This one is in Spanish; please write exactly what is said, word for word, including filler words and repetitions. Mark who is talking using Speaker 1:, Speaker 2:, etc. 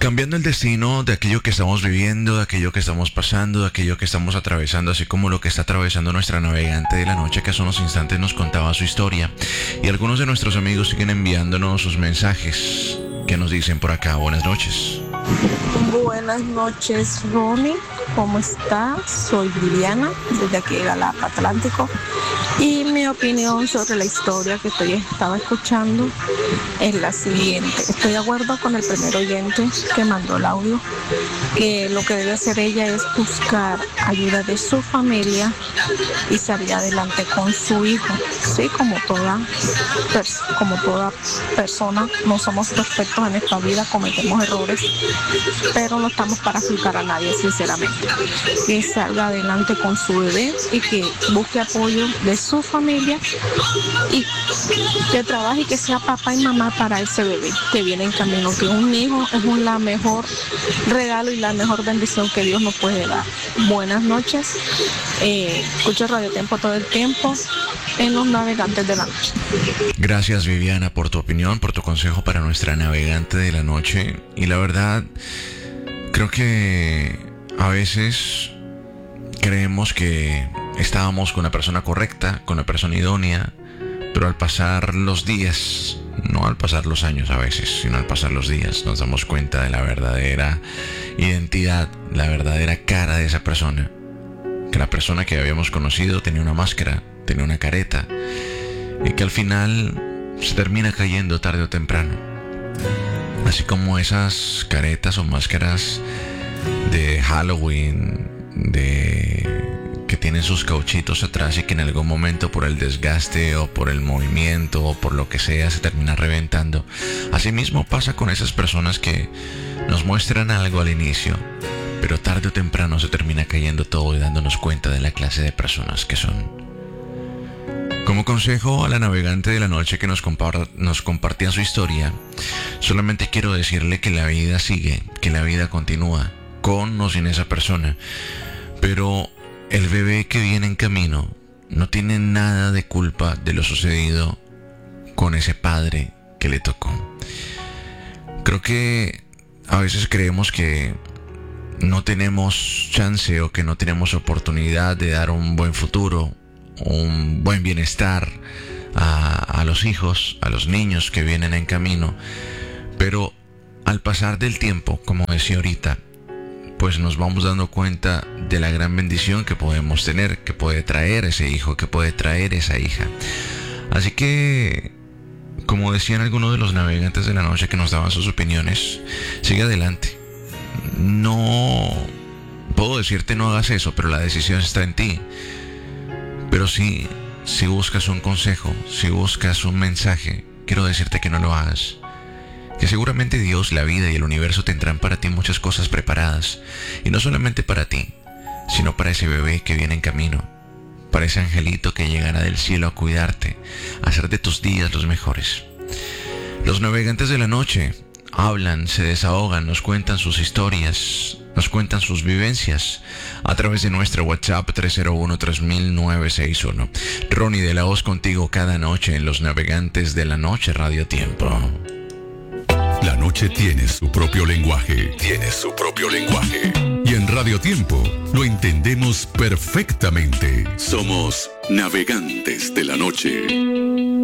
Speaker 1: Cambiando el destino de aquello que estamos viviendo, de aquello que estamos pasando, de aquello que estamos atravesando, así como lo que está atravesando nuestra navegante de la noche, que hace unos instantes nos contaba su historia. Y algunos de nuestros amigos siguen enviándonos sus mensajes que nos dicen por acá. Buenas noches.
Speaker 2: Buenas noches, Ronnie. ¿Cómo estás? Soy Viviana, desde aquí de Galapa, Atlántico. Y mi opinión sobre la historia que estoy, estaba escuchando es la siguiente. Estoy de acuerdo con el primer oyente que mandó el audio, que lo que debe hacer ella es buscar ayuda de su familia y salir adelante con su hijo. Sí, como toda, pers- como toda persona, no somos perfectos en esta vida, cometemos errores, pero no estamos para juzgar a nadie, sinceramente. Que salga adelante con su bebé y que busque apoyo de su familia y que trabaje y que sea papá y mamá para ese bebé que viene en camino, que un hijo es un, la mejor regalo y la mejor bendición que Dios nos puede dar. Buenas noches, eh, escucho Radio Tiempo todo el tiempo en los navegantes de la noche.
Speaker 1: Gracias, Viviana, por tu opinión, por tu consejo para nuestra navegante de la noche. Y la verdad, creo que a veces creemos que estábamos con la persona correcta, con la persona idónea, pero al pasar los días, no al pasar los años a veces, sino al pasar los días, nos damos cuenta de la verdadera identidad, la verdadera cara de esa persona. Que la persona que habíamos conocido tenía una máscara, tenía una careta, y que al final se termina cayendo tarde o temprano. Así como esas caretas o máscaras de Halloween, de que tienen sus cauchitos atrás y que en algún momento por el desgaste o por el movimiento o por lo que sea se termina reventando. Asimismo pasa con esas personas que nos muestran algo al inicio, pero tarde o temprano se termina cayendo todo y dándonos cuenta de la clase de personas que son. Como consejo a la navegante de la noche que nos, compar- nos compartía su historia, solamente quiero decirle que la vida sigue, que la vida continúa, con o sin esa persona. Pero el bebé que viene en camino no tiene nada de culpa de lo sucedido con ese padre que le tocó. Creo que a veces creemos que no tenemos chance o que no tenemos oportunidad de dar un buen futuro, un buen bienestar a, a los hijos, a los niños que vienen en camino. Pero al pasar del tiempo, como decía ahorita, pues nos vamos dando cuenta de la gran bendición que podemos tener, que puede traer ese hijo, que puede traer esa hija. Así que, como decían algunos de los navegantes de la noche que nos daban sus opiniones, sigue adelante. No puedo decirte no hagas eso, pero la decisión está en ti. Pero sí, si buscas un consejo, si buscas un mensaje, quiero decirte que no lo hagas. Que seguramente Dios, la vida y el universo tendrán para ti muchas cosas preparadas. Y no solamente para ti, sino para ese bebé que viene en camino. Para ese angelito que llegará del cielo a cuidarte, a hacer de tus días los mejores. Los navegantes de la noche hablan, se desahogan, nos cuentan sus historias, nos cuentan sus vivencias a través de nuestro WhatsApp tres cero uno tres mil nueve seis uno. Ronnie de la Voz contigo cada noche en Los Navegantes de la Noche Radio Tiempo.
Speaker 3: La noche tiene su propio lenguaje, tiene su propio lenguaje. Y en Radio Tiempo lo entendemos perfectamente. Somos Navegantes de la Noche.